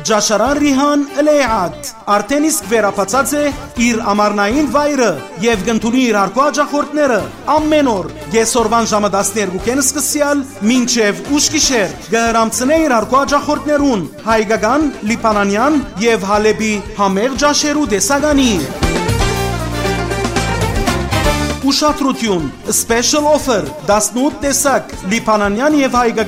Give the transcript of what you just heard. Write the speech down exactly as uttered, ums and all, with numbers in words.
Ջաշարան Ռիհան Էլեյատ արդեն իսկ վերապացած է իր ամառնային վայրը եւ կընդունի իր հարկու աջախորդները ամեն օր կեսօրվան ժամը տասներկուին սկսյալ մինչեւ ուշ գիշեր կհրամցնե իր հարկու աջախորդներուն հայկական, լիբանանյան եւ Հալեբի համեղ ջաշերու տեսականի Ուշադրություն, special offer, տասնութ տեսակ, լիբանանյան եւ հայկական